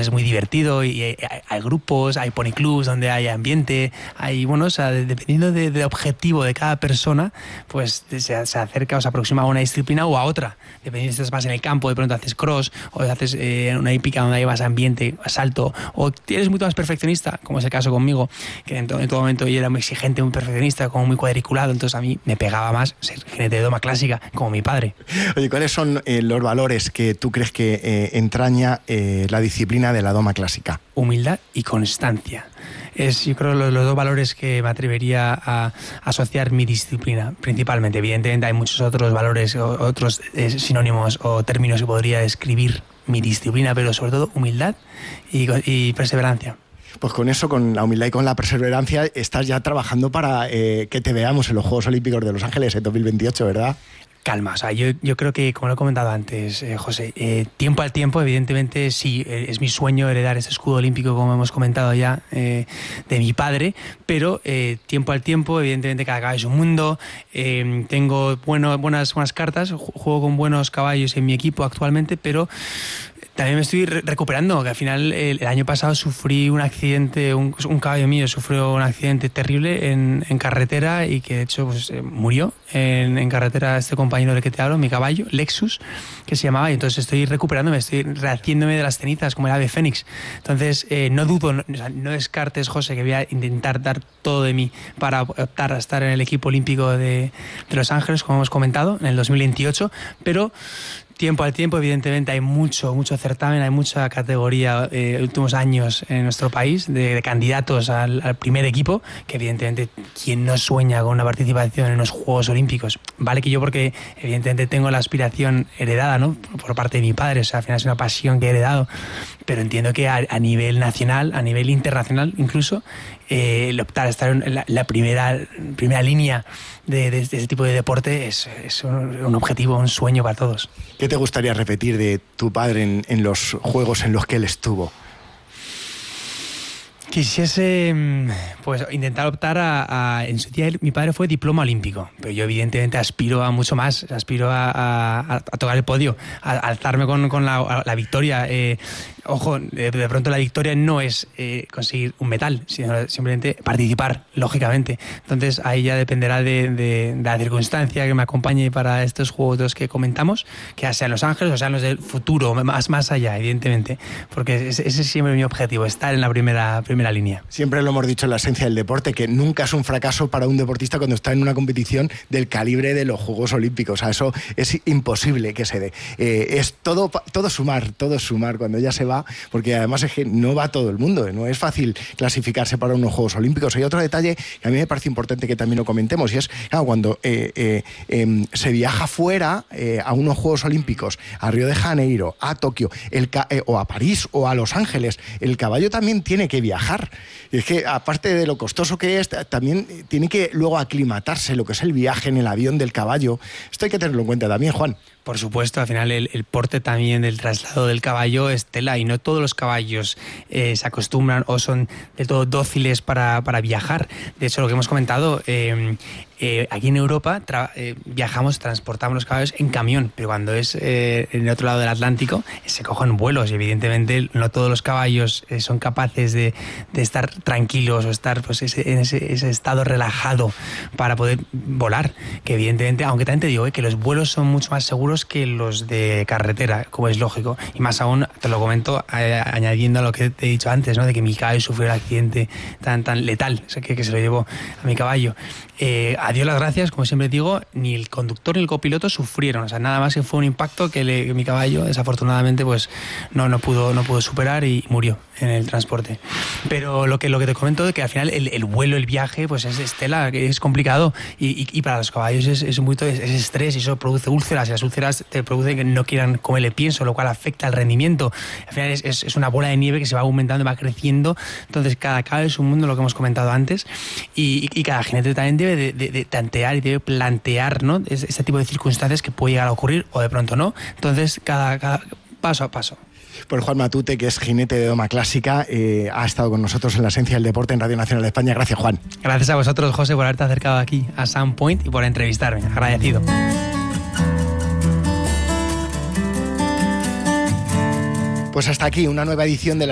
es muy divertido y hay grupos, hay pony clubs donde hay ambiente, hay, bueno, o sea, dependiendo del objetivo de cada persona, pues se acerca o se aproxima a una disciplina o a otra. Dependiendo si estás más en el campo, de pronto haces cross, o haces una hípica donde hay más ambiente, salto, o eres mucho más perfeccionista, como es el caso conmigo, que en todo momento yo era muy exigente, muy perfeccionista, como muy cuadriculado, entonces a mí me pegaba más ser jinete de doma clásica, como mi padre. Oye, ¿cuáles son los valores que tú crees que entraña la disciplina de la doma clásica? Humildad y constancia. Yo creo los dos valores que me atrevería a asociar mi disciplina, principalmente. Evidentemente hay muchos otros valores, otros sinónimos o términos que podría describir mi disciplina, pero sobre todo humildad y perseverancia. Pues con eso, con la humildad y con la perseverancia, estás ya trabajando para que te veamos en los Juegos Olímpicos de Los Ángeles en 2028, ¿verdad? Calma, o sea, yo creo que, como lo he comentado antes, José, tiempo al tiempo, evidentemente sí, es mi sueño heredar ese escudo olímpico, como hemos comentado ya, de mi padre, pero tiempo al tiempo, evidentemente cada caballo es un mundo, tengo buenas cartas, juego con buenos caballos en mi equipo actualmente, pero también me estoy recuperando, que al final el año pasado sufrí un accidente, un caballo mío sufrió un accidente terrible en carretera y que de hecho pues, murió en carretera este compañero del que te hablo, mi caballo, Lexus, que se llamaba, y entonces estoy recuperándome, estoy rehaciéndome de las cenizas como el ave fénix. Entonces no dudo, no descartes, José, que voy a intentar dar todo de mí para optar a estar en el equipo olímpico de Los Ángeles, como hemos comentado, en el 2028, pero tiempo al tiempo, evidentemente hay mucho certamen, hay mucha categoría últimos años en nuestro país de candidatos al primer equipo, que evidentemente quien no sueña con una participación en los Juegos Olímpicos, vale que yo porque evidentemente tengo la aspiración heredada, ¿no? por parte de mi padre, o sea, al final es una pasión que he heredado, pero entiendo que a nivel nacional, a nivel internacional incluso, el optar a estar en la primera línea de este tipo de deporte es un objetivo, un sueño para todos. ¿Qué te gustaría repetir de tu padre en los juegos en los que él estuvo? Quisiese pues intentar optar en su día mi padre fue diploma olímpico, pero yo evidentemente aspiro a mucho más, aspiro a tocar el podio, a alzarme con la victoria. Ojo, de pronto la victoria no es conseguir un metal, sino simplemente participar, lógicamente. Entonces ahí ya dependerá de la circunstancia que me acompañe para estos juegos que comentamos, que ya sean Los Ángeles o sean los del futuro, más allá, evidentemente, porque ese es siempre mi objetivo, estar en la primera línea. Siempre lo hemos dicho en la esencia del deporte, que nunca es un fracaso para un deportista cuando está en una competición del calibre de los Juegos Olímpicos. O sea, eso es imposible que se dé. Es todo sumar cuando ya se va, porque además es que no va todo el mundo, no es fácil clasificarse para unos Juegos Olímpicos. Hay otro detalle que a mí me parece importante que también lo comentemos, y es claro, cuando se viaja fuera a unos Juegos Olímpicos, a Río de Janeiro, a Tokio, o a París o a Los Ángeles, el caballo también tiene que viajar. Y es que aparte de lo costoso que es, también tiene que luego aclimatarse lo que es el viaje en el avión del caballo. Esto hay que tenerlo en cuenta también, Juan. Por supuesto, al final el porte también del traslado del caballo es tela, y no todos los caballos se acostumbran o son de todo dóciles para viajar. De hecho, lo que hemos comentado, aquí en Europa transportamos los caballos en camión, pero cuando es en el otro lado del Atlántico se cogen vuelos, y evidentemente no todos los caballos son capaces de estar tranquilos o estar pues, en ese estado relajado para poder volar, que evidentemente, aunque también te digo que los vuelos son mucho más seguros que los de carretera, como es lógico, y más aún, te lo comento añadiendo a lo que te he dicho antes, ¿no? De que mi caballo sufrió el accidente tan letal, o sea, que se lo llevó a mi caballo. A Dios las gracias, como siempre digo, ni el conductor ni el copiloto sufrieron, o sea, nada más que fue un impacto que mi caballo desafortunadamente pues no pudo superar y murió en el transporte. Pero lo que te comento es que al final el vuelo, el viaje, pues es estela, que es complicado, y para los caballos es estrés, y eso produce úlceras, y las úlceras te producen que no quieran comerle pienso, lo cual afecta al rendimiento. Al final es una bola de nieve que se va aumentando, va creciendo. Entonces cada caballo es un mundo, lo que hemos comentado antes, y cada jinete también debe de tantear y debe plantear, ¿no? Este tipo de circunstancias que puede llegar a ocurrir o de pronto no. Entonces cada paso a paso. Pues Juan Matute, que es jinete de doma clásica, ha estado con nosotros en la esencia del deporte en Radio Nacional de España. Gracias, Juan. Gracias a vosotros, José, por haberte acercado aquí a Sound Point y por entrevistarme. Agradecido. Pues hasta aquí una nueva edición de la